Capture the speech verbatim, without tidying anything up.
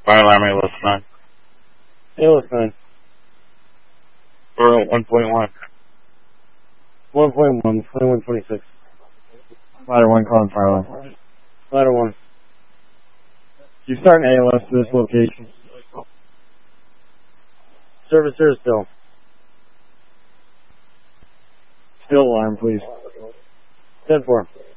Fire alarm A L S nine. A L S nine. We're at one point one. one point one, twenty-one twenty-six. Ladder one calling fire alarm. Ladder one. You start an A L S to this location. Servicer is still. Still alarm, please. ten four.